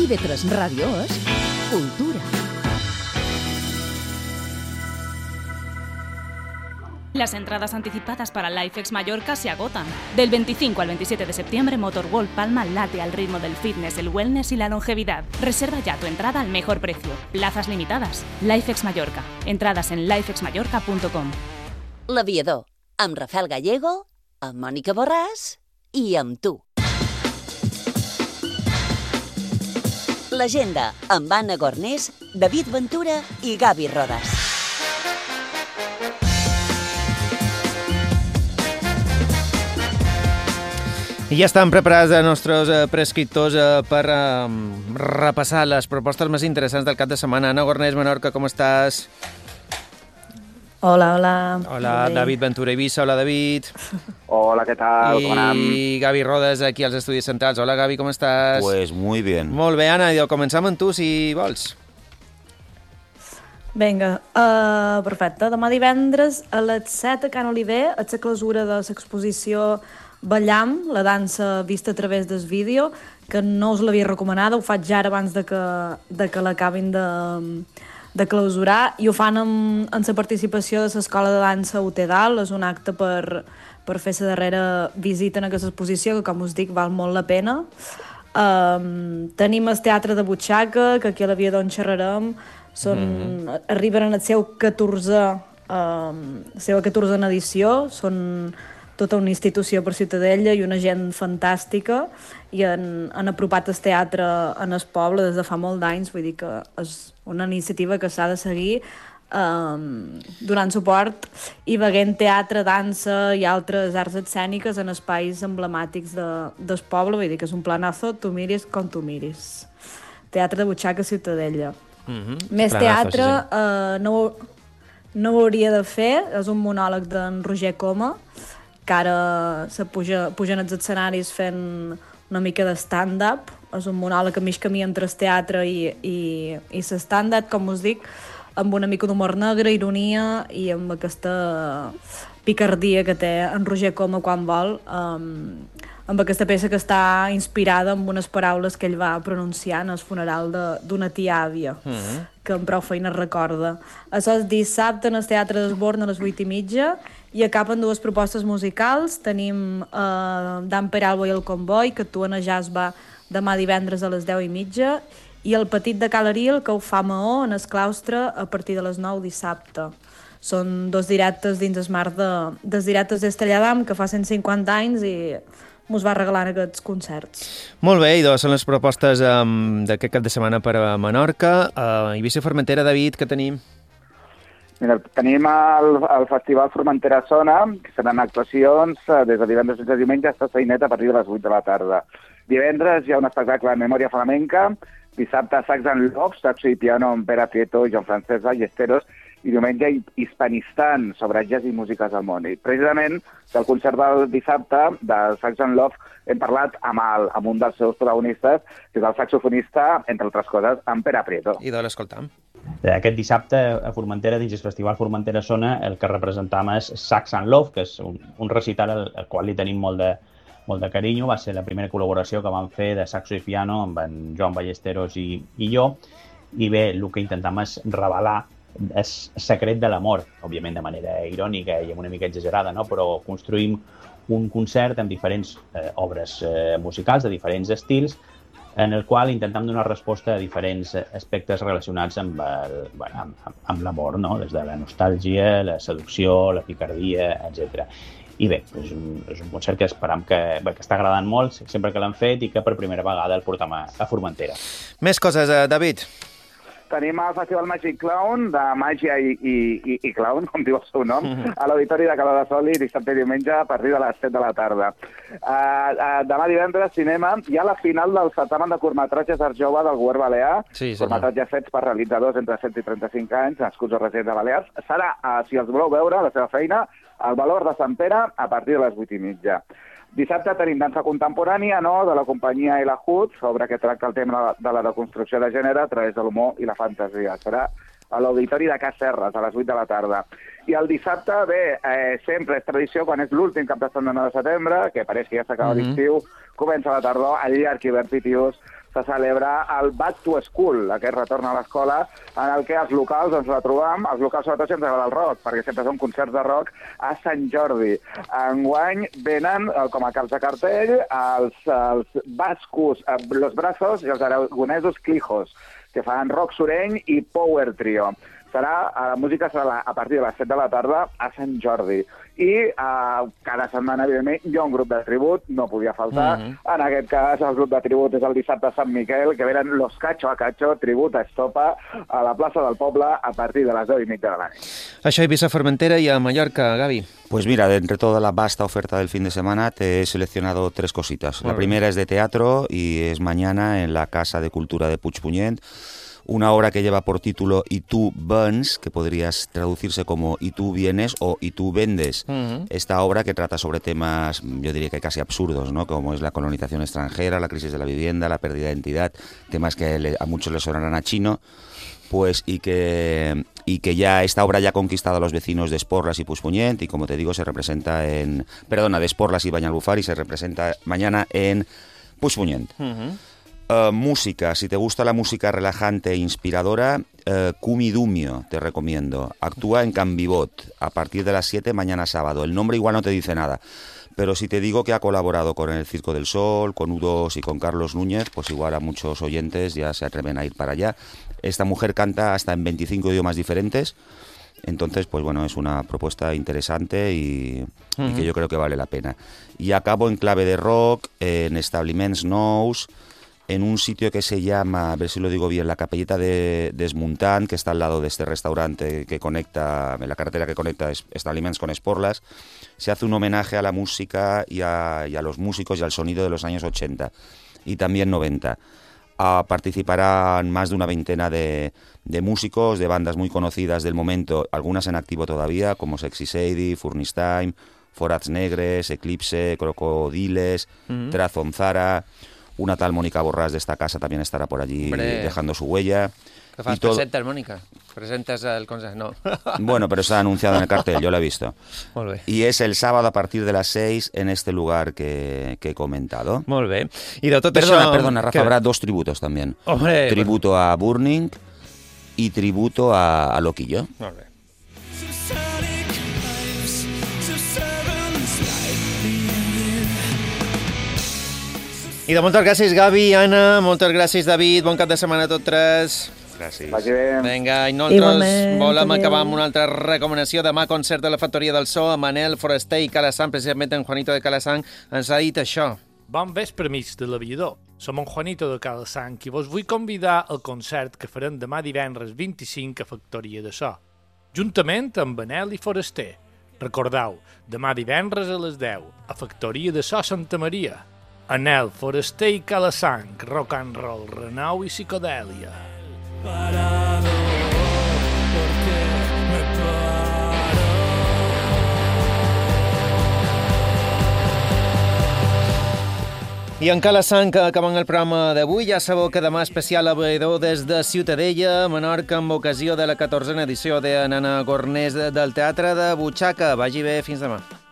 IB3 Ràdio és Cultura. Las entradas anticipadas para LifeX Mallorca se agotan. Del 25 al 27 de septiembre, Motorworld Palma late al ritmo del fitness, el wellness y la longevidad. Reserva ya tu entrada al mejor precio. Plazas limitadas. LifeX Mallorca. Entradas en lifexmallorca.com. L'Aviador, amb Rafael Gallego, amb Mònica Borràs i amb tu. L'Agenda, amb Anna Gornés, David Ventura i Gavi Rodas. I ja estan preparats els nostres prescriptors per repassar les propostes més interessants del cap de setmana. Anna Gornés, Menorca, com estàs? Hola, hola. Hola, David Ventura Eivissa. Hola, David. Hola, què tal? Com anem? I Gavi Rodes, aquí als Estudis Centrals. Hola, Gavi, com estàs? Pues muy bien. Molt bé, Anna, comencem amb tu, si vols. Vinga, perfecte. Demà divendres a les 7 a Can Oliver, és la clausura de l'exposició Ballam, la dansa vista a través del vídeo, que no us l'havia recomanada, ho faig ara abans de que l'acabin de clausurar, i ho fan amb la participació de l'Escola de Dansa UTEDAL. És un acte per fer la darrera visita en aquesta exposició, que, com us dic, val molt la pena. Tenim el Teatre de Butxaca, que aquí a l'Aviador en xerrarem. Arriben en el seu 14a edició, són tota una institució per Ciutadella i una gent fantàstica, i han apropat el teatre en el poble des de fa molt d'anys. Vull dir que és una iniciativa que s'ha de seguir donant suport i veient teatre, dansa i altres arts escèniques en espais emblemàtics del poble. Vull dir que és un planazo, tu miris com tu miris. Teatre de Butxaca, Ciutadella. Més planazo, teatre, sí. no ho hauria de fer, és un monòleg d'en Roger Coma, que ara se pugen els escenaris fent una mica de stand-up. És un monòleg a mig camí entre el teatre i l'stand-up, com us dic, amb una mica d'humor negre, ironia i amb aquesta picardia que té en Roger Coma quan vol, amb aquesta peça que està inspirada amb unes paraules que ell va pronunciar en el funeral d'una tia àvia, que amb prou feina recorda. Això és dissabte en el Teatre d'Esborn a les 8:30, i acaben dues propostes musicals. Tenim Dan Peralbo i el Comboi, que actuen a Jazz Bar demà divendres a les 10:30, i el Petit de Calaril, que ho fa a Maó, en el claustre, a partir de les 9 dissabte. Són dos directes dins el marc dels directes d'Estelladam, que fa 150 anys i mos va regalant aquests concerts. Molt bé, i són les propostes d'aquest cap de setmana per a Menorca. A Eivissa Formentera, David, què tenim? Mira, tenim el Festival Formentera Sona, que seran actuacions des de divendres fins a diumenge fins a Sainet a partir de les 8 de la tarda. Divendres hi ha un espectacle de memòria flamenca, dissabte Sacs and Love, saxo i piano amb Pere Prieto i Joan Francesc Ballesteros, i diumenge Hispanistan, sobre jazz i músiques del món. I precisament del concert del dissabte de Sacs and Love hem parlat amb un dels seus protagonistes, que és el saxofonista, entre altres coses, en Pere Prieto. I l'escoltam. Aquest dissabte a Formentera, dins el Festival Formentera Sona, el que representam és Sacs and Love, que és un recital al qual li tenim molt de carinyo. Va ser la primera col·laboració que vam fer de saxo i piano amb en Joan Ballesteros i jo. I bé, el que intentam és revelar és secret de l'amor, òbviament de manera irònica i una mica exagerada, no? Però construïm un concert amb diferents obres musicals de diferents estils, en el qual intentem donar resposta a diferents aspectes relacionats amb l'amor, no? Des de la nostàlgia, la seducció, la picardia, etc. I bé, és un concert que esperam que està agradant molt, sempre que l'han fet, i que per primera vegada el portem a Formentera. Més coses, David. Tenim el Festival Magic Clown, de màgia i clown, com diu el seu nom, a l'Auditori de Caladasoli, dissabte i diumenge, a partir de les 7 de la tarda. Demà divendres, cinema, hi ha la final del certamen de curtmetratges d'art jove del Govern Balear, curtmetratges fets per realitzadors entre 7 i 35 anys, nascuts o residents de Balears. Serà, si els voleu veure, la seva feina, al Valor de Sant Pere, a partir de les 8:30. Dissabte tenim dansa contemporània, de la companyia El Ajut, sobre què tracta el tema de la deconstrucció de gènere a través de l'humor i la fantasia. Serà a l'Auditori de Cas Serres, a les 8 de la tarda. I el dissabte, sempre és tradició, quan és l'últim cap de setmana de setembre, que pareix que ja s'acaba l'estiu, comença la tardor, al llarg hivern pitiós, se celebra el Back to School, aquest retorn a l'escola, en el que els locals ens retrobam, els locals sobretot si ens agrada el rock, perquè sempre són concerts de rock a Sant Jordi. Enguany venen, com a caps de cartell, els bascos Los Brazos i els aragonesos Clijos, que fan rock sureny i power trio. La música serà a partir de les 7 de la tarda a Sant Jordi. I cada setmana, evidentment, hi ha un grup de tribut, no podia faltar. En aquest cas, el grup de tribut és el dissabte a Sant Miquel, que venen Los Cacho a Cacho, tribut a Estopa, a la plaça del Poble, a partir de les 10:30 de la nit. Això a Eivissa, Formentera i a Mallorca, Gavi. Pues mira, de entre toda la vasta oferta del fin de semana te he seleccionado 3 cositas. La primera es de teatro y es mañana en la Casa de Cultura de Puigpunyent. Una obra que lleva por título Y tú vens, que podrías traducirse como Y tú vienes o Y tú vendes. Esta obra que trata sobre temas, yo diría que casi absurdos, ¿no? Como es la colonización extranjera, la crisis de la vivienda, la pérdida de identidad, temas que a muchos les sonarán a chino, pues y que ya esta obra ya ha conquistado a los vecinos de Esporlas y Puigpunyent y, como te digo, se representa de Esporlas y Banyalbufar, y se representa mañana en Puigpunyent. Música, si te gusta la música relajante e inspiradora, Kumi Dumio te recomiendo. Actúa en Can Vivot a partir de las 7 mañana sábado. El nombre igual no te dice nada, pero si te digo que ha colaborado con el Circo del Sol, con U2 y con Carlos Núñez, pues igual a muchos oyentes ya se atreven a ir para allá. Esta mujer canta hasta en 25 idiomas diferentes. Entonces, pues bueno, es una propuesta interesante y que yo creo que vale la pena. Y acabo en clave de rock, en Establiments Nous, en un sitio que se llama, a ver si lo digo bien, la Capelleta de Desmuntant, que está al lado de este restaurante que conecta, en la carretera que conecta Establiments con Esporlas. Se hace un homenaje a la música y a los músicos y al sonido de los años 80 y también 90. Participarán más de una veintena de músicos, de bandas muy conocidas del momento, algunas en activo todavía, como Sexy Sadie, Furnace Time, Forats Negres, Eclipse, Crocodiles, Trazonzara. Una tal Mónica Borràs de esta casa también estará por allí dejando su huella. ¿Qué fas? Presentes, Mónica. Presentas el consejo, no. Bueno, pero está anunciado en el cartel, yo lo he visto. Molt bé. Y es el sábado a partir de las 6 en este lugar que he comentado. Molt bé. I de tot Perdona, Rafa, habrá 2 tributos también. Hombre, tributo a Burning y tributo a Loquillo. Molt bé. I de moltes gràcies, Gavi, Anna, moltes gràcies, David, bon cap de setmana a tots 3. Gràcies. Vagi bé. Vinga, i nosaltres volem acabar amb una altra recomanació. Demà, concert de la Factoria del So, a Manel, Foraster i Calasan, precisament en Juanito de Calasan, ens ha dit això. Bon vespre, amics de l'aviador. Som en Juanito de Calasan i vos vull convidar al concert que farem demà divendres 25 a Factoria de So, juntament amb Manel i Foraster. Recordeu, demà divendres a les 10, a Factoria de So Santa Maria. Anel, Foraster i Calasanc, rock and roll, renou i psicodèlia. I en Calasanc, acabant el programa d'avui, ja sabeu que demà especial aviador des de Ciutadella, Menorca, amb ocasió de la 14a edició de Nana Gornés del Teatre de Butxaca. Vagi bé, fins demà.